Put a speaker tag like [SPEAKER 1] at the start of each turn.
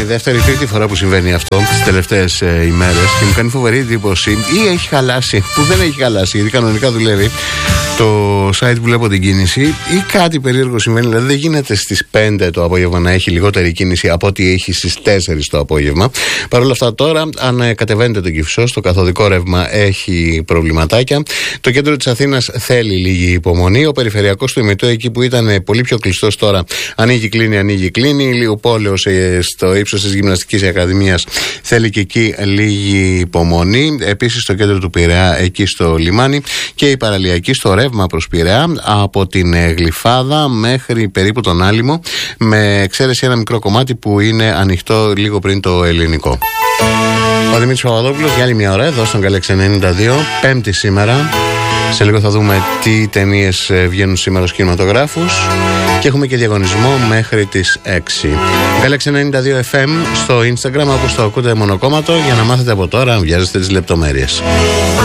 [SPEAKER 1] δεύτερη-τρίτη φορά που συμβαίνει αυτό τις τελευταίες ημέρες και μου κάνει φοβερή εντύπωση, ή έχει χαλάσει, που δεν έχει χαλάσει γιατί κανονικά δουλεύει το site που βλέπω την κίνηση, ή κάτι περίεργο συμβαίνει. Δηλαδή δεν γίνεται στις 5 το απόγευμα να έχει λιγότερη κίνηση από ό,τι έχει στις 4 το απόγευμα. Παρ' όλα αυτά τώρα, αν κατεβαίνετε τον Κυφισό, το καθοδικό ρεύμα έχει προβληματάκια. Το κέντρο της Αθήνας θέλει λίγη υπομονή. Ο περιφερειακός του ημιτού, εκεί που ήταν πολύ πιο κλειστός, τώρα ανοίγει, κλείνει. Ο Πόλεος στο ύψος της Γυμναστικής Ακαδημίας θέλει και εκεί λίγη υπομονή. Επίσης στο κέντρο του Πειραιά, εκεί στο λιμάνι, και η παραλιακή στο ρεύμα προς Πειραιά από την Γλυφάδα μέχρι περίπου τον Άλυμο, με εξαίρεση ένα μικρό κομμάτι που είναι ανοιχτό λίγο πριν το ελληνικό. Ο Δημήτρης Παπαδόπουλος για άλλη μια ώρα εδώ στον Galaxy 92, Πέμπτη σήμερα. Σε λίγο θα δούμε τι ταινίες βγαίνουν σήμερα στους κινηματογράφους και έχουμε και διαγωνισμό μέχρι τις 6. Galaxy 92 FM στο Instagram, όπως το ακούτε μονοκόμματο, για να μάθετε από τώρα αν βιάζεστε τις λεπτομέρειες.